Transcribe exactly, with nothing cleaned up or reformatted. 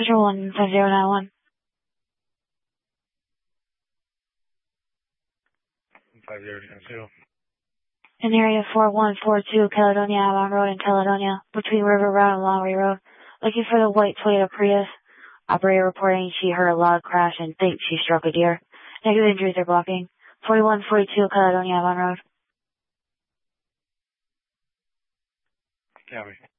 Passenger one five zero nine one. five zero nine zero. In area four one four two Caledonia Avon Road in Caledonia, between River Road and Lowry Road, looking for the white Toyota Prius. Operator reporting she heard a loud crash and thinks she struck a deer. Negative injuries are blocking. forty-one forty-two Caledonia Avon Road. Copy.